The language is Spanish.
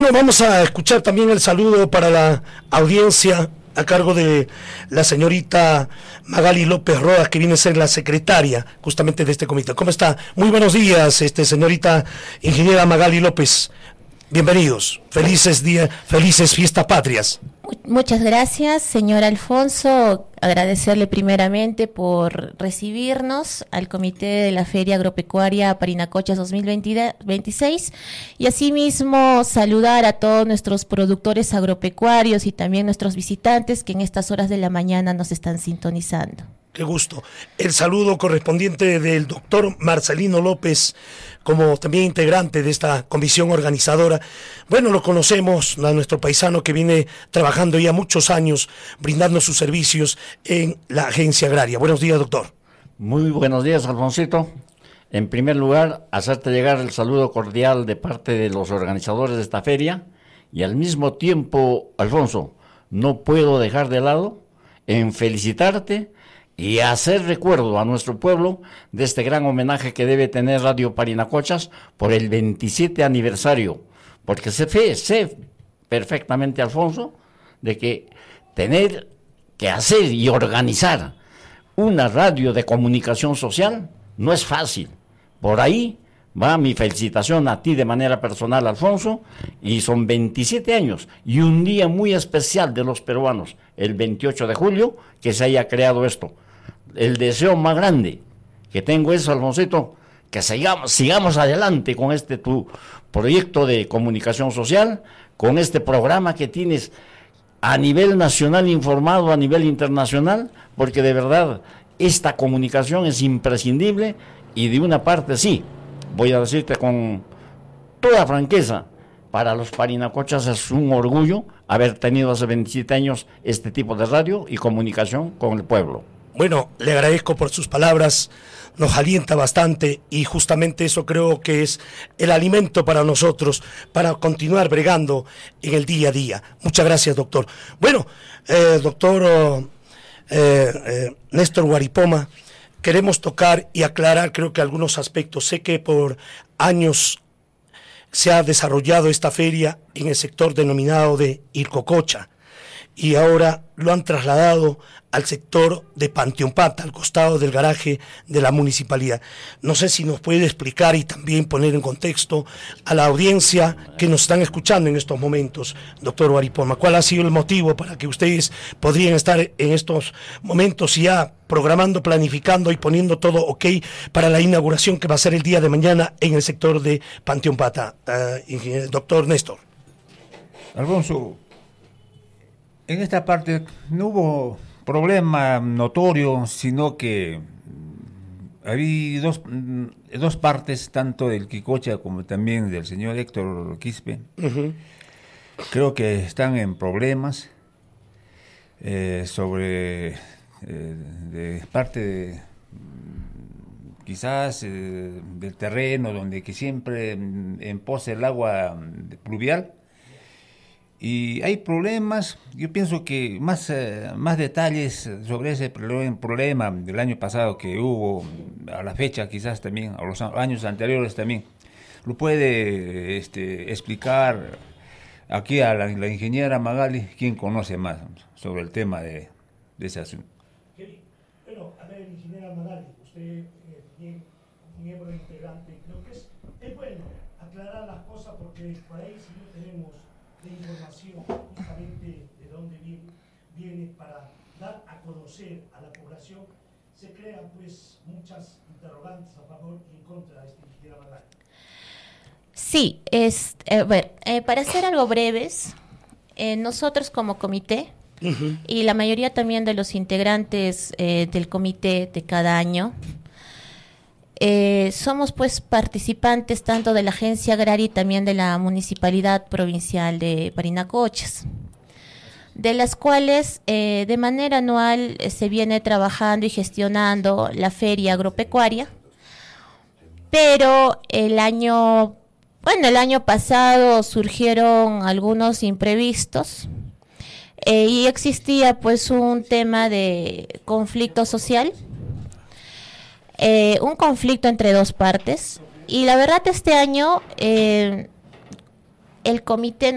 Bueno, vamos a escuchar también el saludo para la audiencia a cargo de la señorita Magali López Rodas, que viene a ser la secretaria justamente de este comité. ¿Cómo está? Muy buenos días, señorita ingeniera Magali López. Bienvenidos. Felices días, felices fiestas patrias. Muchas gracias, señor Alfonso. Agradecerle primeramente por recibirnos al Comité de la Feria Agropecuaria Parinacochas 2026 y asimismo saludar a todos nuestros productores agropecuarios y también nuestros visitantes que en estas horas de la mañana nos están sintonizando. Qué gusto. El saludo correspondiente del doctor Marcelino López, como también integrante de esta comisión organizadora. Bueno, lo conocemos, a nuestro paisano que viene trabajando ya muchos años, brindando sus servicios en la agencia agraria. Buenos días, doctor. Muy buenos días, Alfonsito. En primer lugar, hacerte llegar el saludo cordial de parte de los organizadores de esta feria y al mismo tiempo, Alfonso, no puedo dejar de lado en felicitarte y hacer recuerdo a nuestro pueblo de este gran homenaje que debe tener Radio Parinacochas por el 27 aniversario, porque sé perfectamente, Alfonso, de que tener que hacer y organizar una radio de comunicación social no es fácil. Por ahí va mi felicitación a ti de manera personal, Alfonso, y son 27 años y un día muy especial de los peruanos, el 28 de julio, que se haya creado esto. El deseo más grande que tengo es, Alfonsito, que sigamos adelante con este tu proyecto de comunicación social, con este programa que tienes a nivel nacional informado, a nivel internacional, porque de verdad esta comunicación es imprescindible y de una parte sí, voy a decirte con toda franqueza, para los parinacochas es un orgullo haber tenido hace 27 años este tipo de radio y comunicación con el pueblo. Bueno, le agradezco por sus palabras, nos alienta bastante y justamente eso creo que es el alimento para nosotros, para continuar bregando en el día a día. Muchas gracias, doctor. Bueno, doctor Néstor Guaripoma, queremos tocar y aclarar creo que algunos aspectos. Sé que por años se ha desarrollado esta feria en el sector denominado de Ircococha y ahora lo han trasladado al sector de Panteompata, al costado del garaje de la municipalidad. No sé si nos puede explicar y también poner en contexto a la audiencia que nos están escuchando en estos momentos, doctor Guaripoma. ¿Cuál ha sido el motivo para que ustedes podrían estar en estos momentos ya programando, planificando y poniendo todo ok para la inauguración que va a ser el día de mañana en el sector de Panteompata? Doctor Néstor. Alfonso, en esta parte no hubo problema notorio, sino que había dos partes, tanto del Quicocha como también del señor Héctor Quispe. Uh-huh. Creo que están en problemas sobre de parte de quizás del terreno donde que siempre empoza el agua pluvial. Y hay problemas, yo pienso que más detalles sobre ese problema del año pasado que hubo, a la fecha quizás también, a los años anteriores también, lo puede explicar aquí a la ingeniera Magali, quien conoce más sobre el tema de ese asunto. Bueno, a ver, ingeniera Magali, usted bien miembro integrante, creo que es bueno aclarar las cosas porque por ahí si no tenemos de información justamente de dónde viene para dar a conocer a la población, se crean pues muchas interrogantes a favor y en contra de esta ingeniera Magali. Sí, para ser algo breves, nosotros como comité uh-huh. y la mayoría también de los integrantes del comité de cada año, somos pues participantes tanto de la agencia agraria y también de la municipalidad provincial de Parinacochas, de las cuales de manera anual se viene trabajando y gestionando la feria agropecuaria, pero el año pasado surgieron algunos imprevistos y existía pues un tema de conflicto social. Un conflicto entre dos partes y la verdad este año el comité